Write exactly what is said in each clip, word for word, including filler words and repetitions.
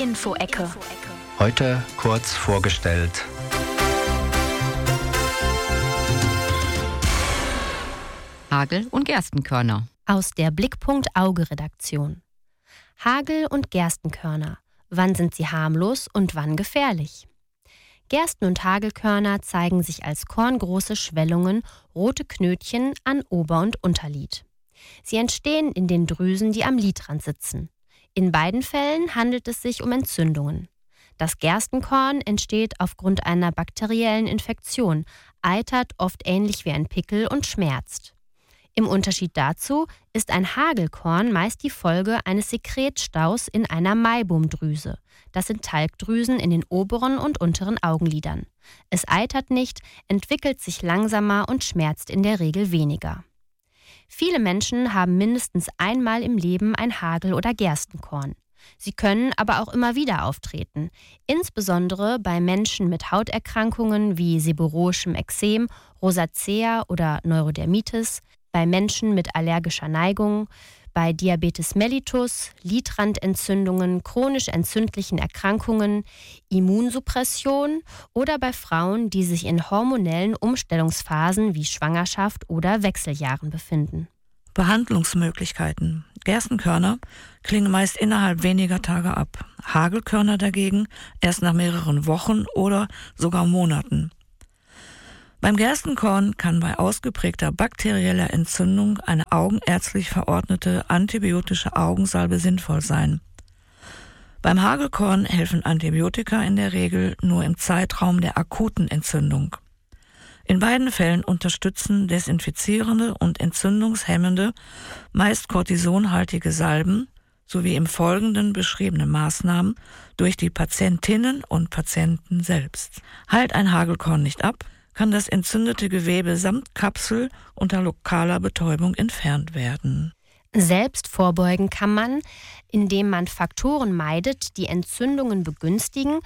Info-Ecke. Heute kurz vorgestellt. Hagel und Gerstenkörner. Aus der Blickpunkt Auge-Redaktion. Hagel und Gerstenkörner. Wann sind sie harmlos und wann gefährlich? Gersten- und Hagelkörner zeigen sich als korngroße Schwellungen, rote Knötchen an Ober- und Unterlid. Sie entstehen in den Drüsen, die am Lidrand sitzen. In beiden Fällen handelt es sich um Entzündungen. Das Gerstenkorn entsteht aufgrund einer bakteriellen Infektion, eitert oft ähnlich wie ein Pickel und schmerzt. Im Unterschied dazu ist ein Hagelkorn meist die Folge eines Sekretstaus in einer Meibumdrüse. Das sind Talgdrüsen in den oberen und unteren Augenlidern. Es eitert nicht, entwickelt sich langsamer und schmerzt in der Regel weniger. Viele Menschen haben mindestens einmal im Leben ein Hagel- oder Gerstenkorn. Sie können aber auch immer wieder auftreten, insbesondere bei Menschen mit Hauterkrankungen wie seborrhoischem Ekzem, Rosacea oder Neurodermitis, bei Menschen mit allergischer Neigung, bei Diabetes mellitus, Lidrandentzündungen, chronisch entzündlichen Erkrankungen, Immunsuppression oder bei Frauen, die sich in hormonellen Umstellungsphasen wie Schwangerschaft oder Wechseljahren befinden. Behandlungsmöglichkeiten. Gerstenkörner klingen meist innerhalb weniger Tage ab. Hagelkörner dagegen erst nach mehreren Wochen oder sogar Monaten. Beim Gerstenkorn kann bei ausgeprägter bakterieller Entzündung eine augenärztlich verordnete antibiotische Augensalbe sinnvoll sein. Beim Hagelkorn helfen Antibiotika in der Regel nur im Zeitraum der akuten Entzündung. In beiden Fällen unterstützen desinfizierende und entzündungshemmende, meist kortisonhaltige Salben sowie im Folgenden beschriebene Maßnahmen durch die Patientinnen und Patienten selbst. Heilt ein Hagelkorn nicht ab, kann das entzündete Gewebe samt Kapsel unter lokaler Betäubung entfernt werden. Selbst vorbeugen kann man, indem man Faktoren meidet, die Entzündungen begünstigen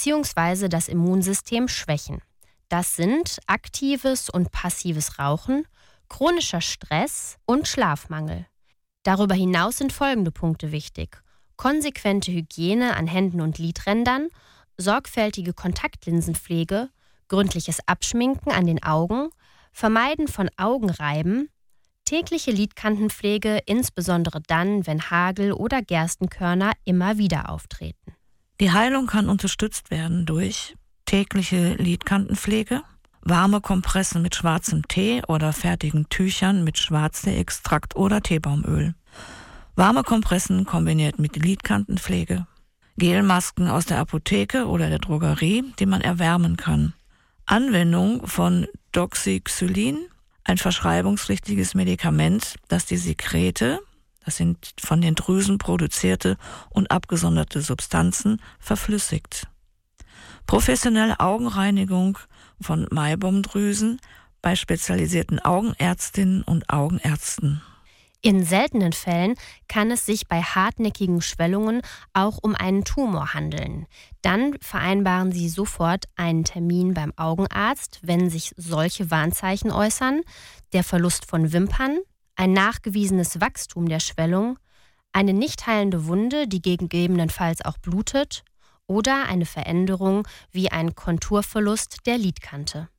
bzw. das Immunsystem schwächen. Das sind aktives und passives Rauchen, chronischer Stress und Schlafmangel. Darüber hinaus sind folgende Punkte wichtig: konsequente Hygiene an Händen und Lidrändern, sorgfältige Kontaktlinsenpflege, gründliches Abschminken an den Augen, Vermeiden von Augenreiben, tägliche Lidkantenpflege, insbesondere dann, wenn Hagel- oder Gerstenkörner immer wieder auftreten. Die Heilung kann unterstützt werden durch tägliche Lidkantenpflege, warme Kompressen mit schwarzem Tee oder fertigen Tüchern mit Schwarztee-Extrakt oder Teebaumöl, warme Kompressen kombiniert mit Lidkantenpflege, Gelmasken aus der Apotheke oder der Drogerie, die man erwärmen kann, Anwendung von Doxycycline, ein verschreibungspflichtiges Medikament, das die Sekrete, das sind von den Drüsen produzierte und abgesonderte Substanzen, verflüssigt. Professionelle Augenreinigung von Meibumdrüsen bei spezialisierten Augenärztinnen und Augenärzten. In seltenen Fällen kann es sich bei hartnäckigen Schwellungen auch um einen Tumor handeln. Dann vereinbaren Sie sofort einen Termin beim Augenarzt, wenn sich solche Warnzeichen äußern: der Verlust von Wimpern, ein nachgewiesenes Wachstum der Schwellung, eine nicht heilende Wunde, die gegebenenfalls auch blutet, oder eine Veränderung wie ein Konturverlust der Lidkante.